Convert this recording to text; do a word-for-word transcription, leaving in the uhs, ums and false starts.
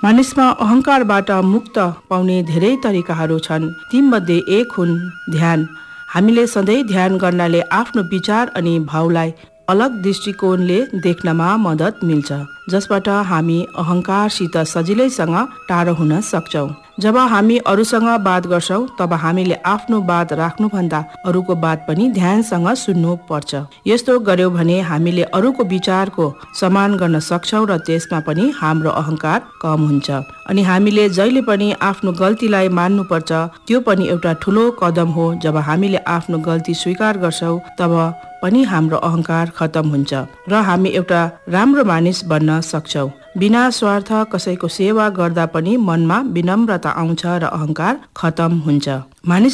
मानिसमा अहंकारबाट मुक्त पाउने धेरै तरिकाहरू छन्। तीमध्ये एक हुन् ध्यान। हामीले सधैँ ध्यान गर्नाले आफ्नो विचार अनि भावलाई अलग दृष्टिकोणले देख्नमा मद्दत मिल्छ, जसबाट हामी अहंकारसित सजिलैसँग टाढो हुन सक्छौँ। जब हामी अरूसँग बात गर्छौँ तब हामीले आफ्नो बात राख्नुभन्दा अरूको बात पनि ध्यानसँग सुन्नु पर्छ। यस्तो गर्यौं भने हामीले अरूको विचारको सम्मान गर्न सक्छौँ र त्यसमा पनि हाम्रो अहंकार कम हुन्छ। अनि हामीले जहिले पनि आफ्नो गल्तीलाई मान्नुपर्छ। त्यो पनि एउटा ठुलो कदम हो। जब हामीले आफ्नो गल्ती स्वीकार गर्छौँ तब पनि हाम्रो अहंकार खत्म हुन्छ र हामी एउटा राम्रो मानिस बन्न सक्छौँ। बिना स्वार्थ कसैको सेवा गर्दा पनि मनमा विनम्रता आउँछ र अहंकार खत्म हुन्छ। मानिस